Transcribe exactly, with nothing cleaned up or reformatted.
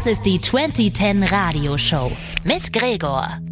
Das ist die zwanzig zehn Radioshow mit Gregor.